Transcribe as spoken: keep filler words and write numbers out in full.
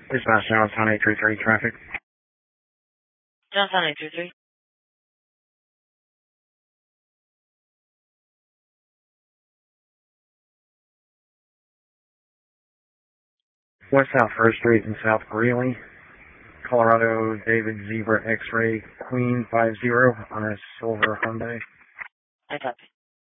Dispatch Johnstown eight three three traffic. Johnstown eight three three. West South First Street in South Greeley, Colorado, David Zebra X-Ray Queen five zero on a silver Hyundai. I copy.